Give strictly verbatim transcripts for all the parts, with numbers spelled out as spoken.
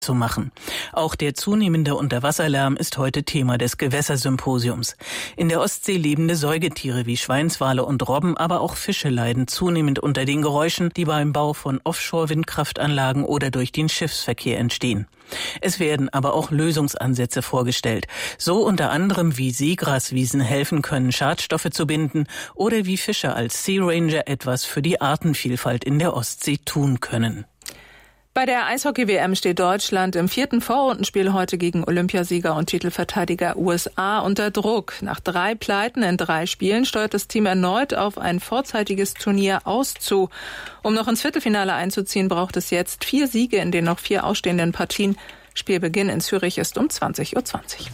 zu machen. Auch der zunehmende Unterwasserlärm ist heute Thema des Gewässersymposiums. In der Ostsee lebende Säugetiere wie Schweinswale und Robben, aber auch Fische leiden zunehmend unter den Geräuschen, die beim Bau von Offshore-Windkraftanlagen oder durch den Schiffsverkehr entstehen. Es werden aber auch Lösungsansätze vorgestellt. So unter anderem, wie Seegraswiesen helfen können, Schadstoffe zu binden oder wie Fischer als Sea Ranger etwas für die Artenvielfalt in der Ostsee tun können. Bei der Eishockey-W M steht Deutschland im vierten Vorrundenspiel heute gegen Olympiasieger und Titelverteidiger U S A unter Druck. Nach drei Pleiten in drei Spielen steuert das Team erneut auf ein vorzeitiges Turnier aus zu. Um noch ins Viertelfinale einzuziehen, braucht es jetzt vier Siege in den noch vier ausstehenden Partien. Spielbeginn in Zürich ist um zwanzig Uhr zwanzig.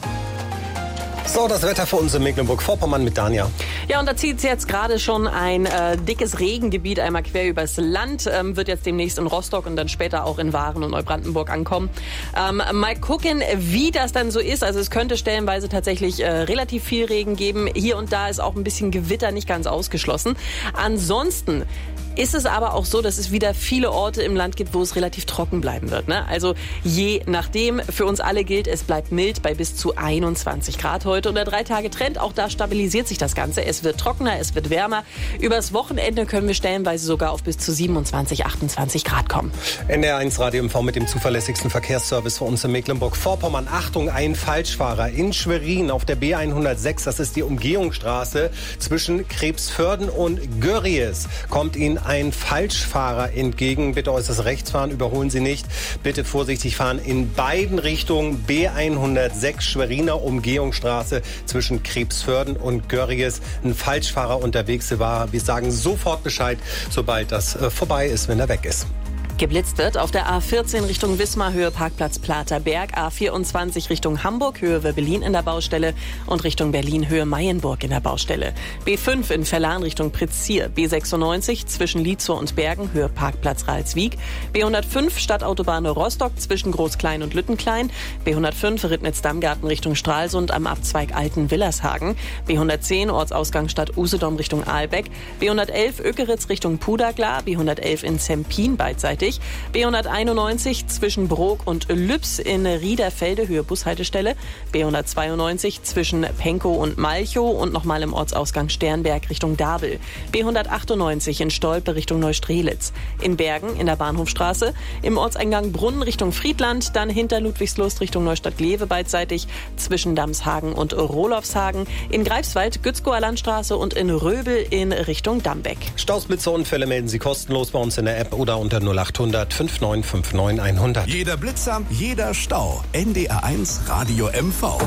So, das Wetter für uns in Mecklenburg-Vorpommern mit Danja. Ja, und da zieht jetzt gerade schon ein äh, dickes Regengebiet einmal quer übers Land. Ähm, wird jetzt demnächst in Rostock und dann später auch in Waren und Neubrandenburg ankommen. Ähm, mal gucken, wie das dann so ist. Also es könnte stellenweise tatsächlich äh, relativ viel Regen geben. Hier und da ist auch ein bisschen Gewitter nicht ganz ausgeschlossen. Ansonsten ist es aber auch so, dass es wieder viele Orte im Land gibt, wo es relativ trocken bleiben wird. Ne? Also je nachdem, für uns alle gilt, es bleibt mild bei bis zu einundzwanzig Grad heute. Und der drei Tage Trend, auch da stabilisiert sich das Ganze. Es wird trockener, es wird wärmer. Übers Wochenende können wir stellenweise sogar auf bis zu siebenundzwanzig, achtundzwanzig Grad kommen. N D R eins Radio M V mit dem zuverlässigsten Verkehrsservice für uns in Mecklenburg-Vorpommern. Achtung, ein Falschfahrer in Schwerin auf der B hundertsechs. Das ist die Umgehungsstraße zwischen Krebsförden und Görries. Kommt Ihnen ein Falschfahrer entgegen. Bitte äußerst rechts fahren, überholen Sie nicht. Bitte vorsichtig fahren in beiden Richtungen. B hundertsechs Schweriner Umgehungsstraße zwischen Krebsförden und Görries. Ein Falschfahrer unterwegs war. Wir sagen sofort Bescheid, sobald das äh, vorbei ist, wenn er weg ist. Geblitzt wird auf der A vierzehn Richtung Wismar, Höhe Parkplatz Platerberg, A vierundzwanzig Richtung Hamburg, Höhe Werbelin in der Baustelle und Richtung Berlin, Höhe Mayenburg in der Baustelle. B fünf in Verlan Richtung Pritzsier, B sechsundneunzig zwischen Liezow und Bergen, Höhe Parkplatz Ralswiek, B hundertfünf Stadtautobahn Rostock zwischen Großklein und Lüttenklein, B hundertfünf Rittnitz-Dammgarten Richtung Stralsund am Abzweig Alten-Willershagen, B hundertzehn Ortsausgang Stadt Usedom Richtung Ahlbeck, B hundertelf Ökeritz Richtung Puderglar, B hundertelf in Zempin beidseitig, B hunderteinundneunzig zwischen Brok und Lübs in Riederfelde, Höhe Bushaltestelle, B hundertzweiundneunzig zwischen Penkow und Malchow und nochmal im Ortsausgang Sternberg Richtung Dabel, B hundertachtundneunzig in Stolpe Richtung Neustrelitz, in Bergen in der Bahnhofstraße, im Ortseingang Brunnen Richtung Friedland, dann hinter Ludwigslust Richtung Neustadt-Glewe beidseitig, zwischen Damshagen und Rolofshagen, in Greifswald Gützkower Landstraße und in Röbel in Richtung Dambeck. Staus, Blitze, Unfälle melden Sie kostenlos bei uns in der App oder unter null acht hundert fünf neun fünf neun hundert. Jeder Blitzer, jeder Stau. N D R eins Radio M V.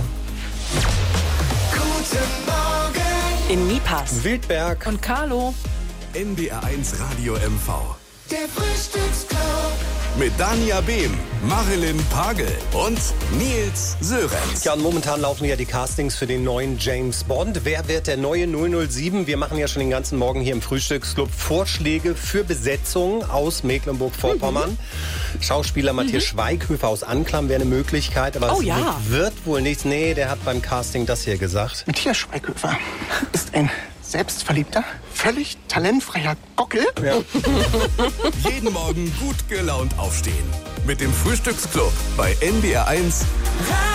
Guten Morgen. In Niepass, Wildberg Und Carlo. N D R eins Radio M V. Der Frühstücksclub. Mit Danja Behm, Marilyn Pagel und Nils Sörenz. Ja, und momentan laufen ja die Castings für den neuen James Bond. Wer wird der neue null null sieben? Wir machen ja schon den ganzen Morgen hier im Frühstücksclub Vorschläge für Besetzungen aus Mecklenburg-Vorpommern. Mhm. Schauspieler Matthias mhm. Schweighöfer aus Anklam wäre eine Möglichkeit, aber oh, es ja. wird wohl nichts. Nee, der hat beim Casting das hier gesagt. Matthias Schweighöfer ist ein selbstverliebter, völlig talentfreier Gockel. Ja. Jeden Morgen gut gelaunt aufstehen. Mit dem Frühstücksclub bei N D R eins.